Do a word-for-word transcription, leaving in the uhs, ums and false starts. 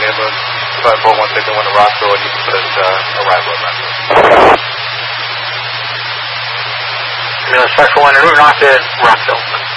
ambulance, five four one six one to Rockville, and you can put us uh, arrival at Rockville. Ambulance five four one, en route north to Rockville.